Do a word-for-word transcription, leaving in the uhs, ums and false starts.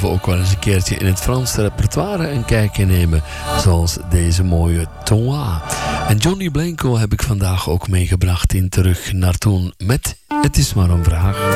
we ook wel eens een keertje in het Franse repertoire een kijkje nemen. Zoals deze mooie Toi. En Johnny Blanco heb ik vandaag ook meegebracht in Terug naar Toen met Het is maar een vraag.